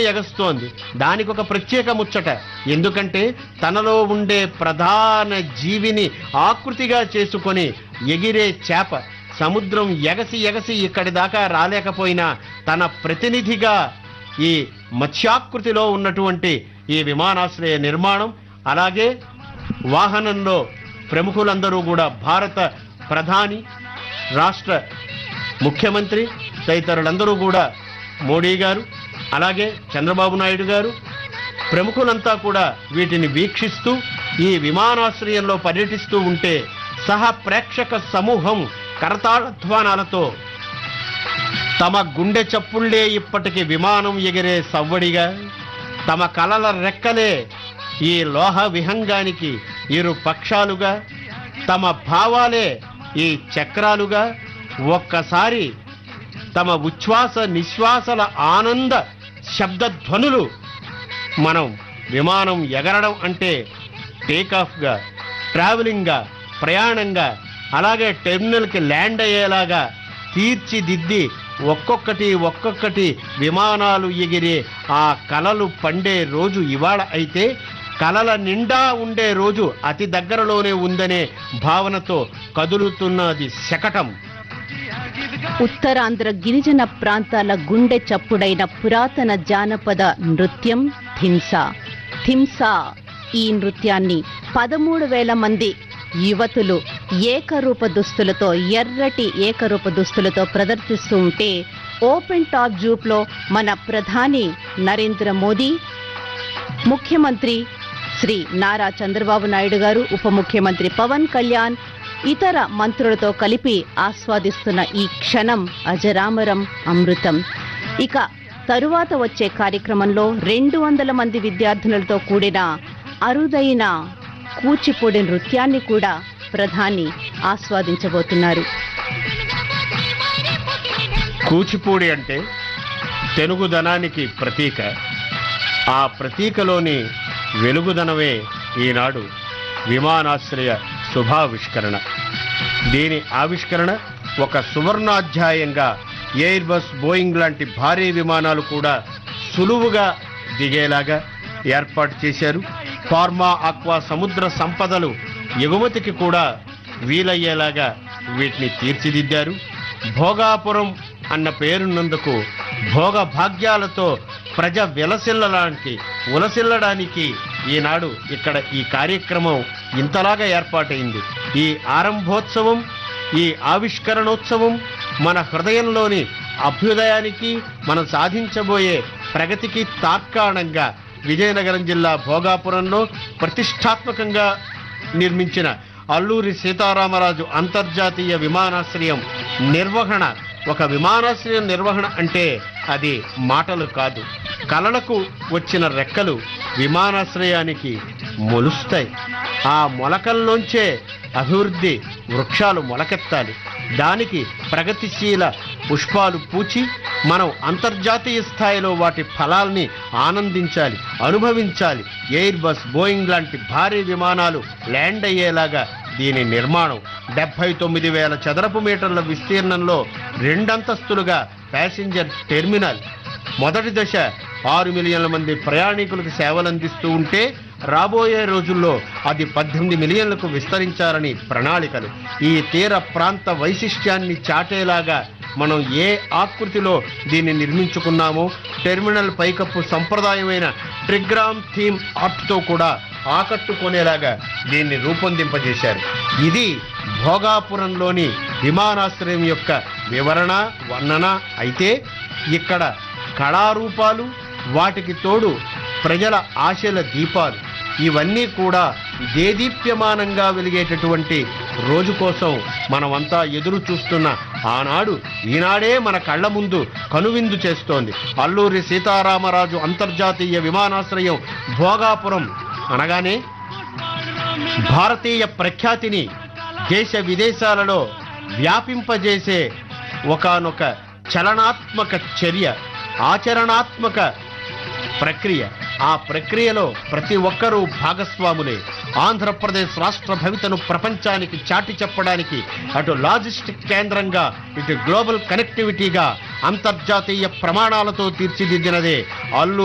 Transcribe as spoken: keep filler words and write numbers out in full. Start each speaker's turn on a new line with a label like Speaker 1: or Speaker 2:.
Speaker 1: ఎగస్తోంది. దానికి ఒక ప్రత్యేక ముచ్చట. ఎందుకంటే తనలో ఉండే ప్రధాన జీవిని ఆకృతిగా చేసుకొని ఎగిరే చేప సముద్రం ఎగసి ఎగసి ఇక్కడి దాకా రాలేకపోయినా తన ప్రతినిధిగా ఈ మత్స్యాకృతిలో ఉన్నటువంటి ఈ విమానాశ్రయ నిర్మాణం, అలాగే వాహనంలో ప్రముఖులందరూ కూడా భారత ప్రధాని, రాష్ట్ర ముఖ్యమంత్రి తదితరులందరూ కూడా, మోడీ గారు, అలాగే చంద్రబాబు నాయుడు గారు, ప్రముఖులంతా కూడా వీటిని వీక్షిస్తూ ఈ విమానాశ్రయంలో పర్యటిస్తూ ఉంటే సహ ప్రేక్షక సమూహం కరతాళధ్వానాలతో తమ గుండె చప్పుళ్లే ఇప్పటికి విమానం ఎగిరే సవ్వడిగా, తమ కలల రెక్కలే ఈ లోహ విహంగానికి ఇరు పక్షాలుగా, తమ భావాలే ఈ చక్రాలుగా, ఒక్కసారి తమ ఉచ్ఛ్వాస నిశ్వాసల ఆనంద శబ్దధ్వనులు మనం విమానం ఎగరడం అంటే టేకాఫ్గా, ట్రావెలింగ్గా, ప్రయాణంగా, అలాగే టెర్మినల్కి ల్యాండ్ అయ్యేలాగా తీర్చిదిద్ది ఒక్కొక్కటి ఒక్కొక్కటి విమానాలు ఎగిరే ఆ కలలు పండే రోజు ఇవాళ అయితే కలల నిండా ఉండే రోజు అతి దగ్గరలోనే ఉందనే భావనతో కదులుతున్నది శకటం.
Speaker 2: ఉత్తరాంధ్ర గిరిజన ప్రాంతాల గుండె చప్పుడైన పురాతన జానపద నృత్యం థింసా. థింసా ఈ నృత్యాన్ని పదమూడు వేల మంది యువతులు ఏకరూప దుస్తులతో, ఎర్రటి ఏకరూప దుస్తులతో ప్రదర్శిస్తూ ఉంటే ఓపెన్ టాప్ జూప్లో మన ప్రధాని నరేంద్ర మోదీ, ముఖ్యమంత్రి శ్రీ నారా చంద్రబాబు నాయుడు గారు, ఉప ముఖ్యమంత్రి పవన్ కళ్యాణ్, ఇతర మంత్రులతో కలిపి ఆస్వాదిస్తున్న ఈ క్షణం అజరామరం, అమృతం. ఇక తరువాత వచ్చే కార్యక్రమంలో రెండు వందల మంది విద్యార్థినులతో కూడిన అరుదైన కూచిపూడి నృత్యాన్ని కూడా ప్రధాని ఆస్వాదించబోతున్నారు.
Speaker 1: కూచిపూడి అంటే తెలుగుదనానికి ప్రతీక. ఆ ప్రతీకలోని వెలుగుదనమే ఈనాడు విమానాశ్రయ శుభావిష్కరణ. దీని ఆవిష్కరణ ఒక సువర్ణాధ్యాయంగా ఎయిర్ బస్, బోయింగ్ లాంటి భారీ విమానాలు కూడా సులువుగా దిగేలాగా ఏర్పాటు చేశారు. ఫార్మా, ఆక్వా సముద్ర సంపదలు ఎగుమతికి కూడా వీలయ్యేలాగా వీటిని తీర్చిదిద్దారు. భోగాపురం అన్న పేరున్నందుకు భోగ భాగ్యాలతో ప్రజ విలసిల్లడానికి ఉలసిల్లడానికి ఈనాడు ఇక్కడ ఈ కార్యక్రమం ఇంతలాగా ఏర్పాటైంది. ఈ ఆరంభోత్సవం, ఈ ఆవిష్కరణోత్సవం మన హృదయంలోని అభ్యుదయానికి, మనం సాధించబోయే ప్రగతికి తార్కాణంగా విజయనగరం జిల్లా భోగాపురంలో ప్రతిష్టాత్మకంగా నిర్మించిన అల్లూరి సీతారామరాజు అంతర్జాతీయ విమానాశ్రయం నిర్వహణ. ఒక విమానాశ్రయం నిర్వహణ అంటే అది మాటలు కాదు. కలలకు వచ్చిన రెక్కలు విమానాశ్రయానికి మొలుస్తాయి. ఆ మొలకల్లోంచే అభివృద్ధి వృక్షాలు మొలకెత్తాలి. దానికి ప్రగతిశీల పుష్పాలు పూచి మనం అంతర్జాతీయ స్థాయిలో వాటి ఫలాల్ని ఆనందించాలి, అనుభవించాలి. ఎయిర్ బస్, బోయింగ్ లాంటి భారీ విమానాలు ల్యాండ్ అయ్యేలాగా దీని నిర్మాణం. డెబ్బై తొమ్మిది వేల చదరపు మీటర్ల విస్తీర్ణంలో రెండంతస్తులుగా ప్యాసింజర్ టెర్మినల్. మొదటి దశ ఆరు మిలియన్ల మంది ప్రయాణికులకు సేవలందిస్తూ ఉంటే రాబోయే రోజుల్లో అది పద్దెనిమిది మిలియన్లకు విస్తరించాలని ప్రణాళికలు. ఈ తీర ప్రాంత వైశిష్ట్యాన్ని చాటేలాగా మనం ఏ ఆకృతిలో దీన్ని నిర్మించుకున్నామో టెర్మినల్ పైకప్పు సంప్రదాయమైన ట్రిగ్రామ్ థీమ్ ఆర్ట్తో కూడా ఆకట్టుకునేలాగా దీన్ని రూపొందింపజేశారు. ఇది భోగాపురంలోని విమానాశ్రయం యొక్క వివరణ, వర్ణన. అయితే ఇక్కడ కళారూపాలు, వాటికి తోడు ప్రజల ఆశల దీపాలు, ఇవన్నీ కూడా దేదీప్యమానంగా వెలిగేటటువంటి రోజు కోసం మనమంతా ఎదురు చూస్తున్న ఆనాడు ఈనాడే మన కళ్ళ ముందు కనువిందు చేస్తోంది. అల్లూరి సీతారామరాజు అంతర్జాతీయ విమానాశ్రయం భోగాపురం అనగానే భారతీయ ప్రఖ్యాతిని దేశ విదేశాలలో వ్యాపింపజేసే ఒకానొక చలనాత్మక చర్య, ఆచరణాత్మక ప్రక్రియ. ఆ ప్రక్రియలో ప్రతి ఒక్కరూ భాగస్వాములే. ఆంధ్రప్రదేశ్ రాష్ట్ర భవితను ప్రపంచానికి చాటి చెప్పడానికి అటు లాజిస్టిక్ కేంద్రంగా, ఇటు గ్లోబల్ కనెక్టివిటీగా అంతర్జాతీయ ప్రమాణాలతో తీర్చిదిద్దినదే అల్లూరి